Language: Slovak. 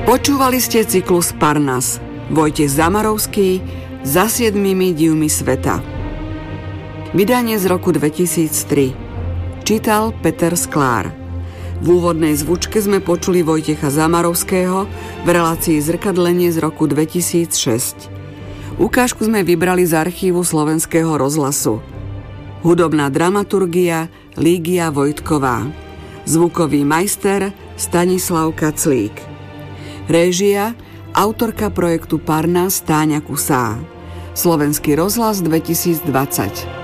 Počúvali ste cyklus Parnas. Vojtech Zamarovský Za 7 divmi sveta. Vydanie z roku 2003. Čítal Peter Sklár. V úvodnej zvučke sme počuli Vojtecha Zamarovského v relácii Zrkadlenie z roku 2006. Ukážku sme vybrali z archívu Slovenského rozhlasu. Hudobná dramaturgia Lígia Vojtková. Zvukový majster Stanislav Kaclík. Réžia, autorka projektu Parnas Táňa Kusá. Slovenský rozhlas 2020.